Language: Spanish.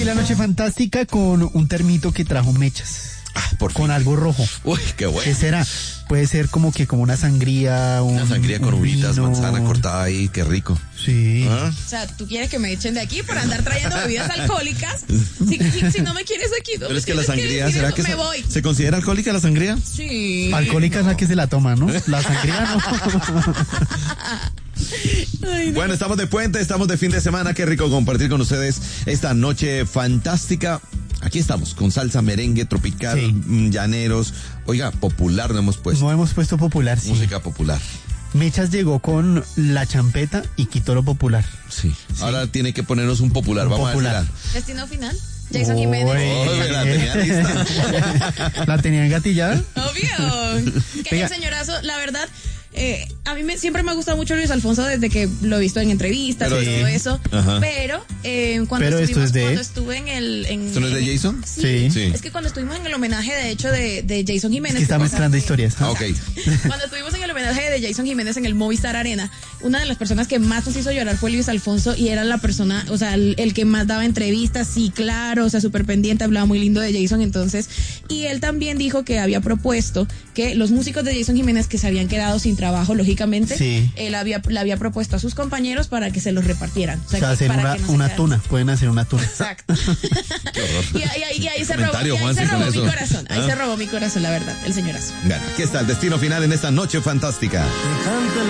aquí la noche fantástica con un termito que trajo mechas. Con algo rojo. Uy, qué bueno. ¿Qué será? Puede ser como una sangría. Una sangría con uvitas, vino. manzana cortada ahí, qué rico. Sí. ¿Ah? O sea, ¿tú quieres que me echen de aquí por andar trayendo bebidas alcohólicas? Si no me quieres aquí, no. Pero es que la sangría, ¿será ¿será que me voy? se considera alcohólica la sangría? Sí. Alcohólica es la que se la toma, ¿no? La sangría no. Ay, no. Bueno, estamos de puente, estamos de fin de semana. Qué rico compartir con ustedes esta noche fantástica. Aquí estamos, con salsa, merengue, tropical, Sí. llaneros. Oiga, popular no hemos puesto. No hemos puesto popular, sí. Música popular. Mechas llegó con la champeta y quitó lo popular. Sí. Ahora tiene que ponernos un popular. Un Vamos popular. a ver. Destino final. Jason Jiménez. La tenía lista. ¿La tenía engatillada? Obvio. Que Venga. el señorazo, la verdad, a mí siempre me ha gustado mucho Luis Alfonso desde que lo he visto en entrevistas Pero y todo sí. eso. Ajá. Pero cuando Pero esto es de- cuando estuve en el... ¿Esto no es de Jason? Sí. Sí. Es que cuando estuvimos en el homenaje, de hecho, de Jason Jiménez... Es que está que mezclando historias. Ah, ok. Cuando estuvimos en el homenaje de Jason Jiménez en el Movistar Arena, una de las personas que más nos hizo llorar fue Luis Alfonso y era la persona, o sea, el que más daba entrevistas, sí, claro, o sea, súper pendiente, hablaba muy lindo de Jason entonces. Y él también dijo que había propuesto que los músicos de Jason Jiménez que se habían quedado sin trabajo, lógicamente, Sí. él le había propuesto a sus compañeros para que se los repartieran. O sea, que hacer para que no se una quedaran. tuna. Pueden hacer una tuna. Exacto. Qué horror. Y ahí se robó, Comentario, Juanse, con mi eso. corazón. Ahí ¿Ah? se robó mi corazón, la verdad, el señorazo. Bueno, aquí está el destino final en esta noche fantástica.